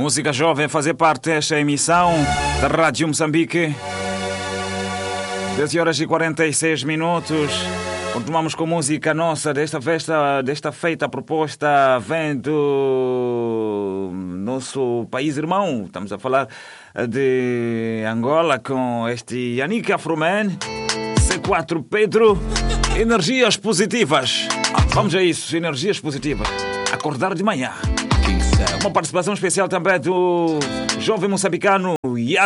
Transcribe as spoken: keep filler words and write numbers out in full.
Música jovem fazer parte desta emissão da Rádio Moçambique. dez horas e quarenta e seis minutos. Continuamos com música nossa desta festa, desta feita proposta vem do nosso país irmão. Estamos a falar de Angola com este Yannick Afroman, C quatro Pedro. Energias positivas. Vamos a isso, energias positivas. Acordar de manhã. Uma participação especial também do jovem moçambicano